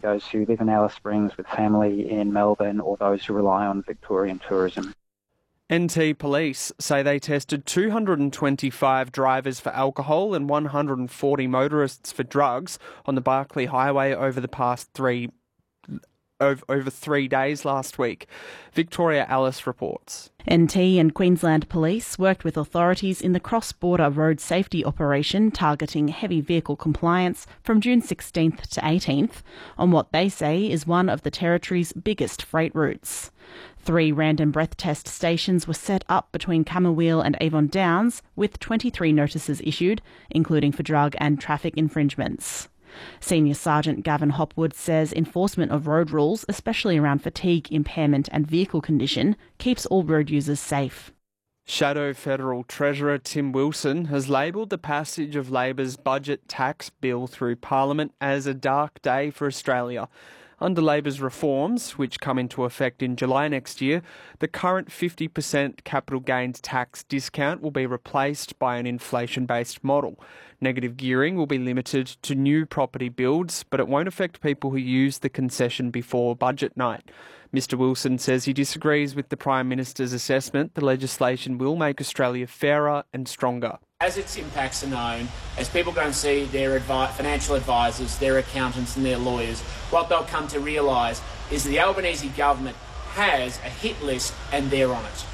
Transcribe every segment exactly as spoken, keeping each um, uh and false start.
those who live in Alice Springs with family in Melbourne or those who rely on Victorian tourism. N T Police say they tested two hundred twenty-five drivers for alcohol and one hundred forty motorists for drugs on the Barkly Highway over the past three over, over three days last week. Victoria Alice reports. N T and Queensland Police worked with authorities in the cross-border road safety operation targeting heavy vehicle compliance from June sixteenth to eighteenth on what they say is one of the territory's biggest freight routes. Three random breath test stations were set up between Camberwell and Avon Downs, with twenty-three notices issued, including for drug and traffic infringements. Senior Sergeant Gavin Hopwood says enforcement of road rules, especially around fatigue, impairment and vehicle condition, keeps all road users safe. Shadow Federal Treasurer Tim Wilson has labelled the passage of Labor's budget tax bill through Parliament as a dark day for Australia. Under Labor's reforms, which come into effect in July next year, the current fifty percent capital gains tax discount will be replaced by an inflation-based model. Negative gearing will be limited to new property builds, but it won't affect people who use the concession before budget night. Mister Wilson says he disagrees with the Prime Minister's assessment the legislation will make Australia fairer and stronger. As its impacts are known, as people go and see their advi- financial advisors, their accountants and their lawyers, what they'll come to realise is the Albanese government has a hit list and they're on it.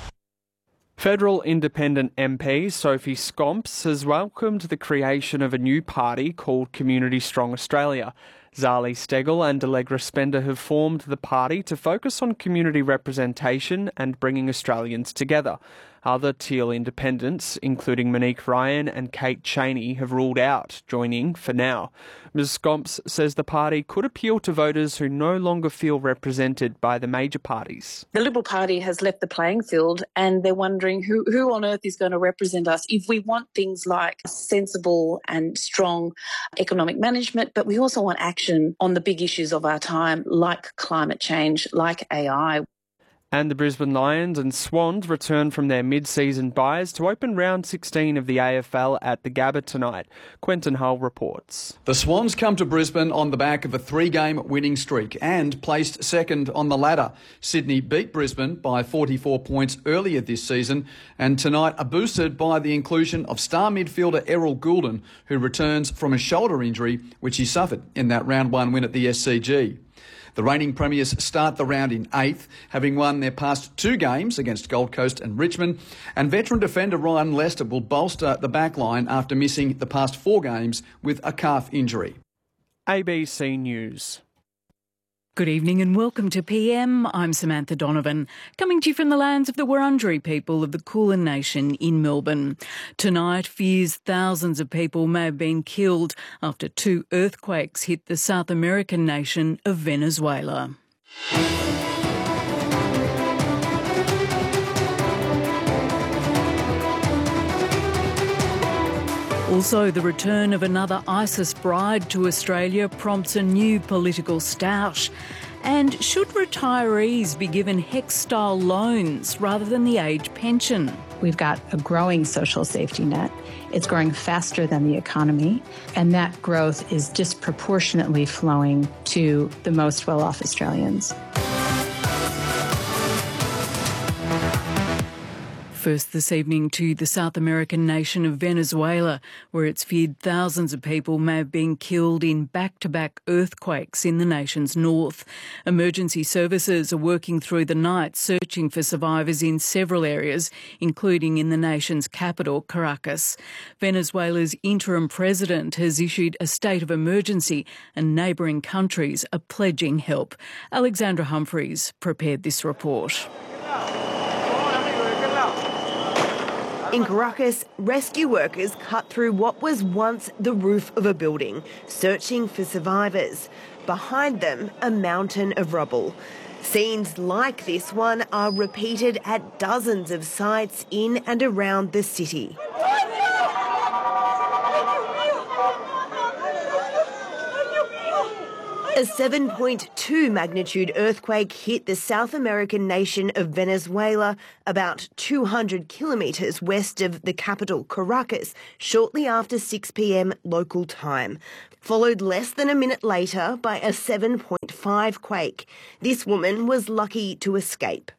Federal Independent M P Sophie Scomps has welcomed the creation of a new party called Community Strong Australia. Zali Steggall and Allegra Spender have formed the party to focus on community representation and bringing Australians together. Other Teal independents, including Monique Ryan and Kate Cheney, have ruled out joining for now. Miz Scomps says the party could appeal to voters who no longer feel represented by the major parties. The Liberal Party has left the playing field and they're wondering who, who on earth is going to represent us if we want things like sensible and strong economic management, but we also want action on the big issues of our time, like climate change, like A I. And the Brisbane Lions and Swans return from their mid-season byes to open round sixteen of the A F L at the Gabba tonight. Quentin Hull reports. The Swans come to Brisbane on the back of a three-game winning streak and placed second on the ladder. Sydney beat Brisbane by forty-four points earlier this season and tonight are boosted by the inclusion of star midfielder Errol Goulden, who returns from a shoulder injury which he suffered in that round one win at the S C G. The reigning premiers start the round in eighth, having won their past two games against Gold Coast and Richmond, and veteran defender Ryan Lester will bolster the back line after missing the past four games with a calf injury. A B C News. Good evening and welcome to P M. I'm Samantha Donovan, coming to you from the lands of the Wurundjeri people of the Kulin Nation in Melbourne. Tonight, fears thousands of people may have been killed after two earthquakes hit the South American nation of Venezuela. Also, the return of another ISIS bride to Australia prompts a new political stoush. And should retirees be given HECS-style loans rather than the age pension? We've got a growing social safety net. It's growing faster than the economy, and that growth is disproportionately flowing to the most well-off Australians. First this evening to the South American nation of Venezuela, where it's feared thousands of people may have been killed in back-to-back earthquakes in the nation's north. Emergency services are working through the night searching for survivors in several areas, including in the nation's capital, Caracas. Venezuela's interim president has issued a state of emergency and neighbouring countries are pledging help. Alexandra Humphreys prepared this report. In Caracas, rescue workers cut through what was once the roof of a building, searching for survivors. Behind them, a mountain of rubble. Scenes like this one are repeated at dozens of sites in and around the city. A seven point two magnitude earthquake hit the South American nation of Venezuela, about two hundred kilometres west of the capital, Caracas, shortly after six p m local time, followed less than a minute later by a seven point five quake. This woman was lucky to escape.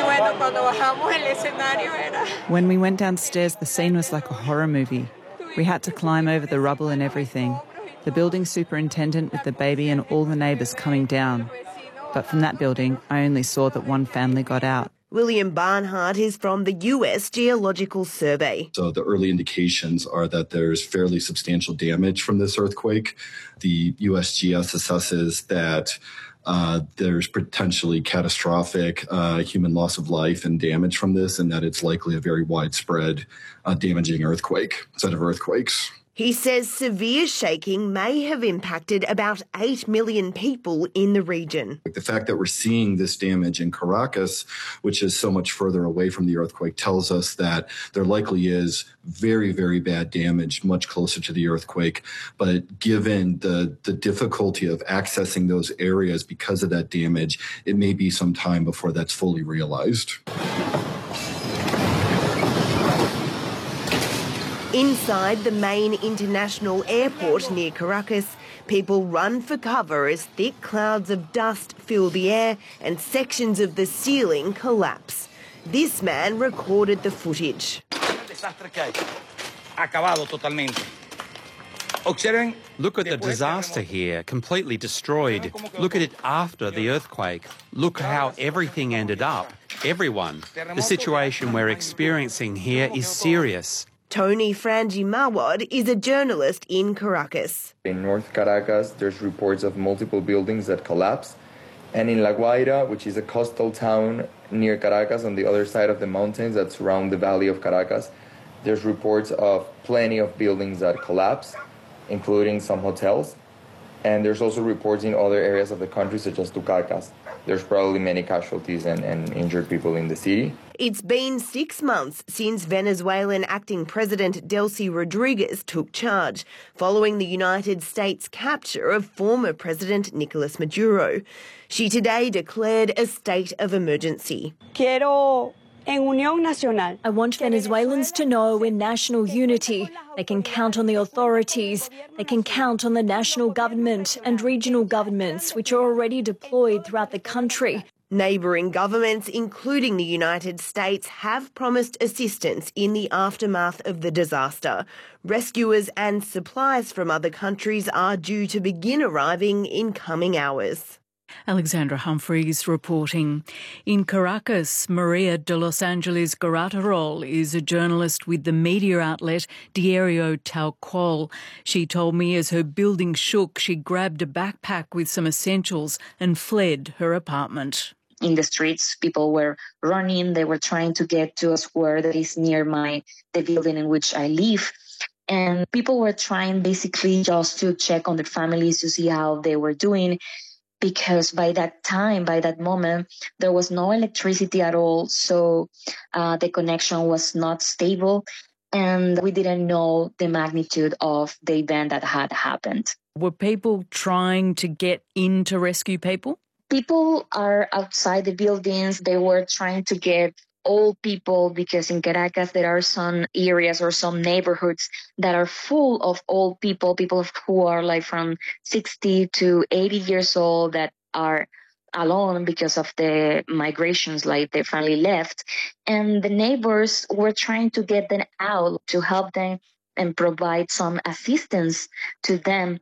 When we went downstairs, the scene was like a horror movie. We had to climb over the rubble and everything. The building superintendent with the baby and all the neighbours coming down. But from that building, I only saw that one family got out. William Barnhart is from the U S Geological Survey. So the early indications are that there's fairly substantial damage from this earthquake. The U S G S assesses that uh, there's potentially catastrophic uh, human loss of life and damage from this, and that it's likely a very widespread uh, damaging earthquake, set of earthquakes. He says severe shaking may have impacted about eight million people in the region. The fact that we're seeing this damage in Caracas, which is so much further away from the earthquake, tells us that there likely is very, very bad damage much closer to the earthquake. But given the, the difficulty of accessing those areas because of that damage, it may be some time before that's fully realized. Inside the main international airport near Caracas, people run for cover as thick clouds of dust fill the air and sections of the ceiling collapse. This man recorded the footage. Look at the disaster here, completely destroyed. Look at it after the earthquake. Look how everything ended up. Everyone. The situation we're experiencing here is serious. Tony Frangi Mawad is a journalist in Caracas. In North Caracas, there's reports of multiple buildings that collapsed. And in La Guaira, which is a coastal town near Caracas on the other side of the mountains that surround the valley of Caracas, there's reports of plenty of buildings that collapsed, including some hotels. And there's also reports in other areas of the country, such as Tucacas. There's probably many casualties and, and injured people in the city. It's been six months since Venezuelan acting President Delcy Rodriguez took charge, following the United States capture of former President Nicolas Maduro. She today declared a state of emergency. Quiero en unión nacional. I want Venezuelans to know in national unity. They can count on the authorities. They can count on the national government and regional governments, which are already deployed throughout the country. Neighbouring governments, including the United States, have promised assistance in the aftermath of the disaster. Rescuers and supplies from other countries are due to begin arriving in coming hours. Alexandra Humphreys reporting. In Caracas, Maria de Los Angeles Garaterol is a journalist with the media outlet Diario Tal Cual. She told me as her building shook, she grabbed a backpack with some essentials and fled her apartment. In the streets, people were running. They were trying to get to a square that is near my the building in which I live. And people were trying basically just to check on their families to see how they were doing. Because by that time, by that moment, there was no electricity at all. So uh, the connection was not stable. And we didn't know the magnitude of the event that had happened. Were people trying to get in to rescue people? People are outside the buildings. They were trying to get old people, because in Caracas there are some areas or some neighborhoods that are full of old people, people who are like from sixty to eighty years old that are alone because of the migrations, like their family left. And the neighbors were trying to get them out to help them and provide some assistance to them.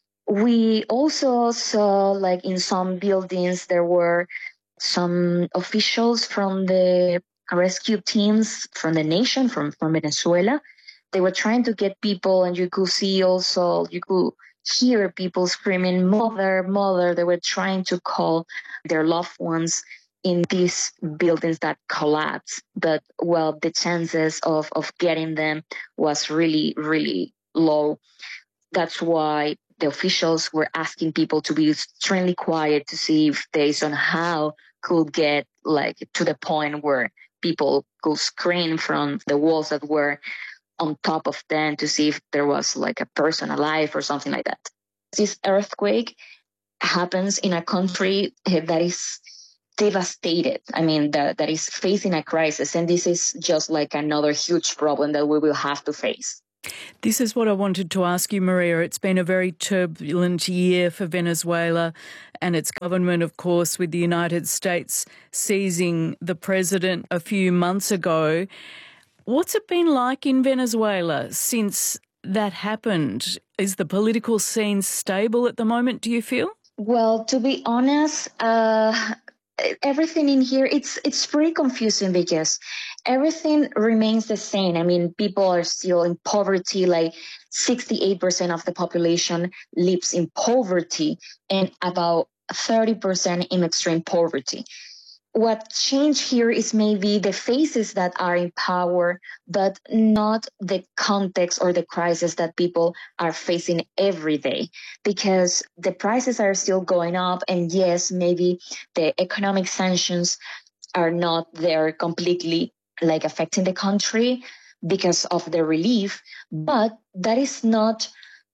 We also saw, like in some buildings, there were some officials from the rescue teams from the nation, from, from Venezuela. They were trying to get people, and you could see also, you could hear people screaming, mother, mother. They were trying to call their loved ones in these buildings that collapsed. But, well, the chances of, of getting them was really, really low. That's why the officials were asking people to be extremely quiet to see if they somehow could get like to the point where people could scream from the walls that were on top of them to see if there was like a person alive or something like that. This earthquake happens in a country that is devastated. I mean, that, that is facing a crisis. And this is just like another huge problem that we will have to face. This is what I wanted to ask you, Maria. It's been a very turbulent year for Venezuela and its government, of course, with the United States seizing the president a few months ago. What's it been like in Venezuela since that happened? Is the political scene stable at the moment, do you feel? Well, to be honest, uh, everything in here, it's it's pretty confusing because everything remains the same. I mean, people are still in poverty, like sixty-eight percent of the population lives in poverty and about thirty percent in extreme poverty. What changed here is maybe the faces that are in power, but not the context or the crisis that people are facing every day, because the prices are still going up. And yes, maybe the economic sanctions are not there completely like affecting the country because of the relief, but that is not,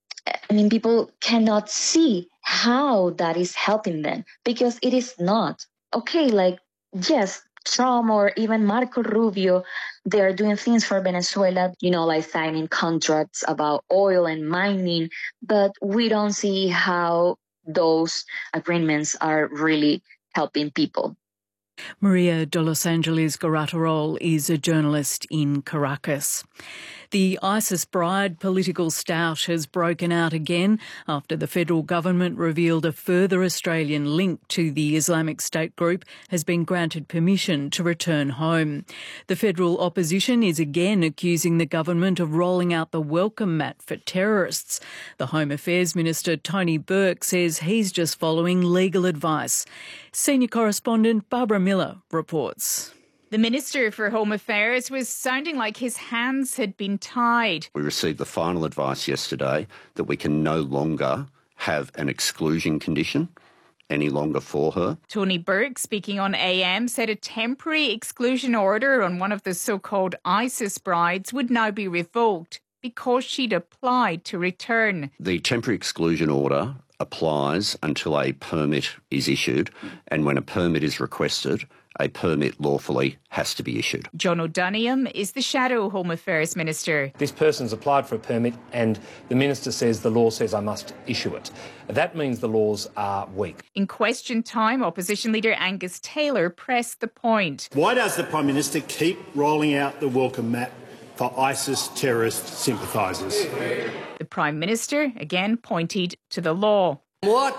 I mean, people cannot see how that is helping them because it is not. Okay, like, yes, Trump or even Marco Rubio, they are doing things for Venezuela, you know, like signing contracts about oil and mining, but we don't see how those agreements are really helping people. Maria de Los Angeles Garaterol is a journalist in Caracas. The ISIS Bride political stoush has broken out again after the federal government revealed a further Australian link to the Islamic State group has been granted permission to return home. The federal opposition is again accusing the government of rolling out the welcome mat for terrorists. The Home Affairs Minister Tony Burke says he's just following legal advice. Senior correspondent Barbara Miller reports. The Minister for Home Affairs was sounding like his hands had been tied. We received the final advice yesterday that we can no longer have an exclusion condition any longer for her. Tony Burke, speaking on A M, said a temporary exclusion order on one of the so-called ISIS brides would now be revoked because she'd applied to return. The temporary exclusion order applies until a permit is issued, and when a permit is requested, a permit lawfully has to be issued. John O'Donoghue is the Shadow Home Affairs Minister. This person's applied for a permit and the Minister says the law says I must issue it. That means the laws are weak. In question time, Opposition Leader Angus Taylor pressed the point. Why does the Prime Minister keep rolling out the welcome mat for ISIS terrorist sympathisers? The Prime Minister again pointed to the law. What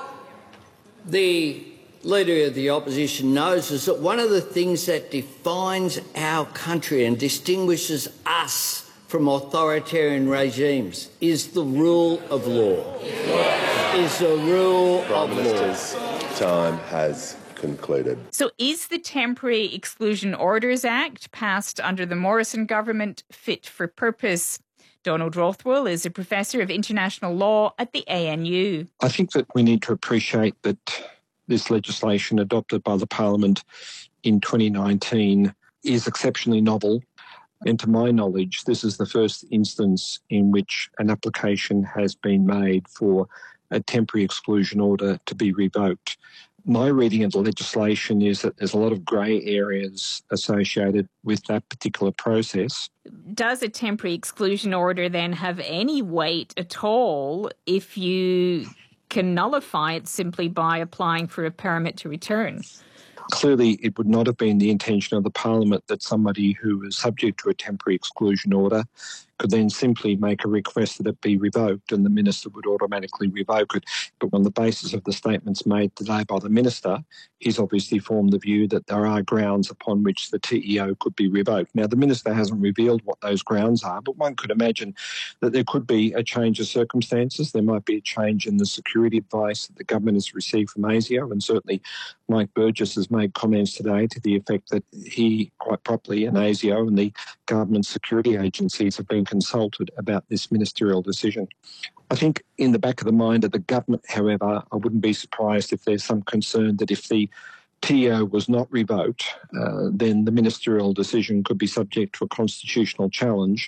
the Leader of the Opposition knows is that one of the things that defines our country and distinguishes us from authoritarian regimes is the rule of law. Is the rule Prime of Minister's law. time has concluded. So is the Temporary Exclusion Orders Act passed under the Morrison government fit for purpose? Donald Rothwell is a professor of international law at the A N U. I think that we need to appreciate that this legislation adopted by the Parliament in twenty nineteen is exceptionally novel. And to my knowledge, this is the first instance in which an application has been made for a temporary exclusion order to be revoked. My reading of the legislation is that there's a lot of grey areas associated with that particular process. Does a temporary exclusion order then have any weight at all if you can nullify it simply by applying for a permit to return? Clearly, it would not have been the intention of the Parliament that somebody who was subject to a temporary exclusion order could then simply make a request that it be revoked and the Minister would automatically revoke it. But on the basis of the statements made today by the Minister, he's obviously formed the view that there are grounds upon which the T E O could be revoked. Now, the Minister hasn't revealed what those grounds are, but one could imagine that there could be a change of circumstances. There might be a change in the security advice that the government has received from ASIO, and certainly Mike Burgess has made comments today to the effect that he, quite properly, and ASIO and the government security agencies have been consulted about this ministerial decision. I think in the back of the mind of the government, however, I wouldn't be surprised if there's some concern that if the T E O was not revoked, uh, then the ministerial decision could be subject to a constitutional challenge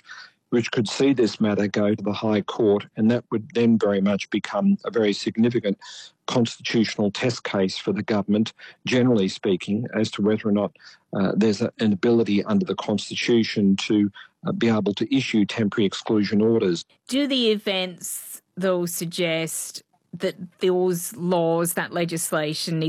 which could see this matter go to the High Court, and that would then very much become a very significant constitutional test case for the government, generally speaking, as to whether or not uh, there's a, an ability under the Constitution to uh, be able to issue temporary exclusion orders. Do the events, though, suggest that those laws, that legislation